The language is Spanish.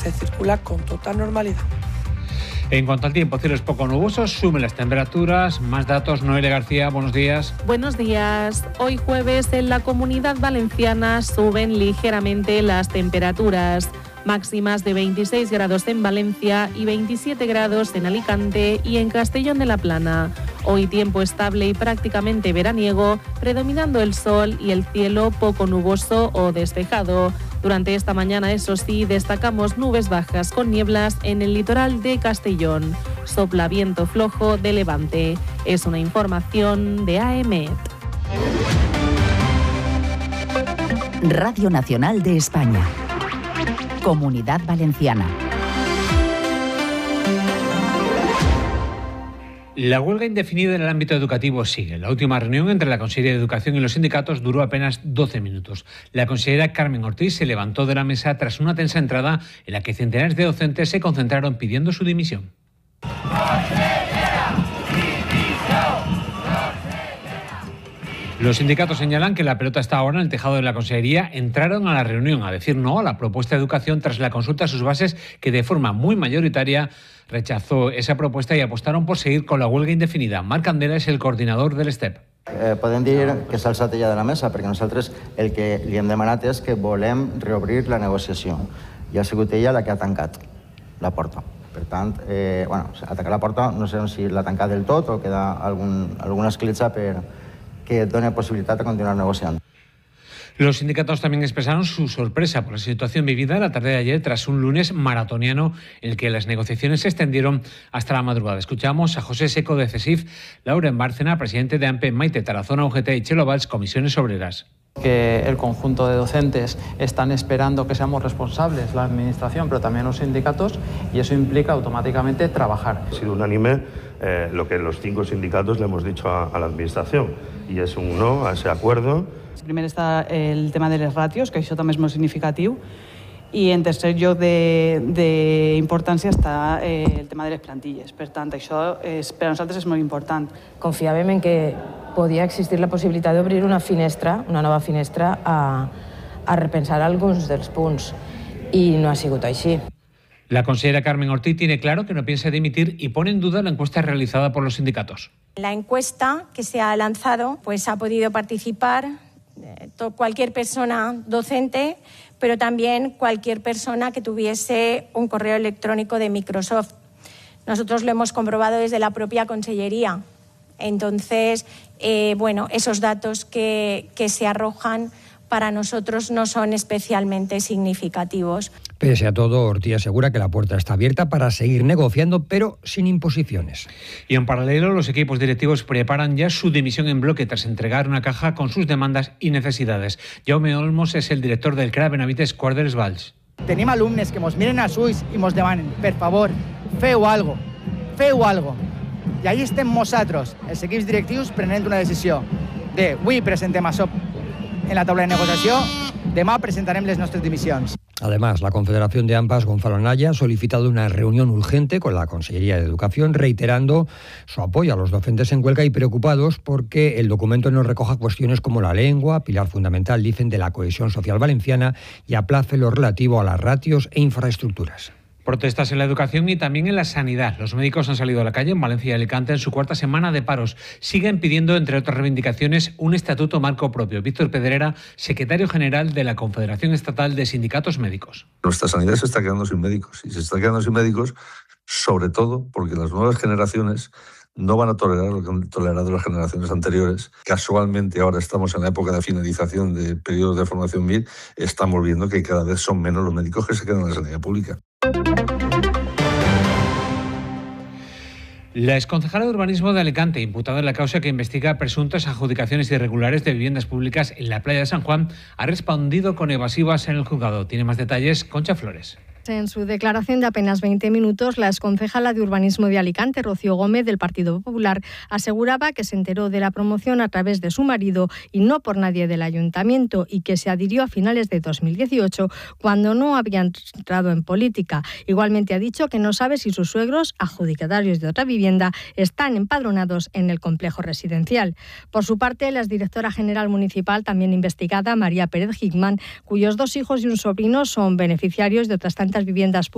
se circula con total normalidad. En cuanto al tiempo, cielos poco nubosos, suben las temperaturas. Más datos, Noelia García, buenos días. Buenos días. Hoy jueves en la Comunidad Valenciana suben ligeramente las temperaturas. Máximas de 26 grados en Valencia y 27 grados en Alicante y en Castellón de la Plana. Hoy tiempo estable y prácticamente veraniego, predominando el sol y el cielo poco nuboso o despejado. Durante esta mañana, eso sí, destacamos nubes bajas con nieblas en el litoral de Castellón. Sopla viento flojo de levante. Es una información de AEMET. Radio Nacional de España. Comunidad Valenciana. La huelga indefinida en el ámbito educativo sigue. La última reunión entre la Consellería de Educación y los sindicatos duró apenas 12 minutos. La consellera Carmen Ortiz se levantó de la mesa tras una tensa entrada en la que centenares de docentes se concentraron pidiendo su dimisión. Los sindicatos señalan que la pelota está ahora en el tejado de la Consellería. Entraron a la reunión a decir no a la propuesta de educación tras la consulta a sus bases, que de forma muy mayoritaria rechazó esa propuesta y apostaron por seguir con la huelga indefinida. Marc Candela és el coordinador del STEP. Podem dir que s'ha alçat ja de la mesa, perquè nosaltres el que li hem demanat és que volem reobrir la negociació. I ha sigut ella la que ha tancat la porta. Per tant, atacar la porta no sé si l'ha tancat del tot o queda alguna escletxa que done posibilitat de continuar negociando. Los sindicatos también expresaron su sorpresa por la situación vivida la tarde de ayer tras un lunes maratoniano en el que las negociaciones se extendieron hasta la madrugada. Escuchamos a José Seco de CESIF, Lauren Bárcena, presidente de AMPE, Maite Tarazona, UGT y Chelo Valls, comisiones obreras. Que el conjunto de docentes están esperando que seamos responsables, la administración, pero también los sindicatos, y eso implica automáticamente trabajar. Ha sido unánime lo que los 5 sindicatos le hemos dicho a la administración, y es un no a ese acuerdo. Primer està el tema de les ràtios, que això també és molt significatiu, i en tercer lloc d'importància està el tema de les plantilles. Per tant, això per a nosaltres és molt important. Confiàvem en que podia existir la possibilitat d'obrir una finestra, una nova finestra, a repensar alguns dels punts, i no ha sigut així. La consellera Carmen Ortiz tiene claro que no piensa dimitir y pone en duda la encuesta realizada por los sindicatos. La encuesta que se ha lanzado, pues ha podido participar cualquier persona docente, pero también cualquier persona que tuviese un correo electrónico de Microsoft. Nosotros lo hemos comprobado desde la propia Consellería. Entonces, esos datos que se arrojan para nosotros no son especialmente significativos. Pese a todo, Ortiz asegura que la puerta está abierta para seguir negociando, pero sin imposiciones. Y en paralelo, los equipos directivos preparan ya su dimisión en bloque tras entregar una caja con sus demandas y necesidades. Jaume Olmos és el director del CRA Benavites Quadres Valls. Tenim alumnes que mos miren als ulls i mos demanen, per favor, feu algo. I ahí estem nosaltres, els equips directius, prenent una decisió de avui presentem això en la taula de negociació, demà presentarem les nostres dimissions. Además, la Confederación de AMPAs, Gonzalo Anaya, ha solicitado una reunión urgente con la Consellería de Educación, reiterando su apoyo a los docentes en huelga y preocupados porque el documento no recoja cuestiones como la lengua, pilar fundamental, dicen, de la cohesión social valenciana, y aplace lo relativo a las ratios e infraestructuras. Protestas en la educación y también en la sanidad. Los médicos han salido a la calle en Valencia y Alicante en su cuarta semana de paros. Siguen pidiendo, entre otras reivindicaciones, un estatuto marco propio. Víctor Pedrera, secretario general de la Confederación Estatal de Sindicatos Médicos. Nuestra sanidad se está quedando sin médicos, y se está quedando sin médicos sobre todo porque las nuevas generaciones no van a tolerar lo que han tolerado las generaciones anteriores. Casualmente ahora estamos en la época de finalización de periodos de formación MIR, estamos viendo que cada vez son menos los médicos que se quedan en la sanidad pública. La exconcejala de Urbanismo de Alicante, imputada en la causa que investiga presuntas adjudicaciones irregulares de viviendas públicas en la playa de San Juan, ha respondido con evasivas en el juzgado. Tiene más detalles Concha Flores. En su declaración de apenas 20 minutos, la exconcejala de Urbanismo de Alicante, Rocío Gómez, del Partido Popular, aseguraba que se enteró de la promoción a través de su marido y no por nadie del ayuntamiento, y que se adhirió a finales de 2018, cuando no había entrado en política. Igualmente ha dicho que no sabe si sus suegros, adjudicatarios de otra vivienda, están empadronados en el complejo residencial. Por su parte, la exdirectora general municipal, también investigada, María Pérez Hickman, cuyos 2 hijos y un sobrino son beneficiarios de otras tantas viviendas públicas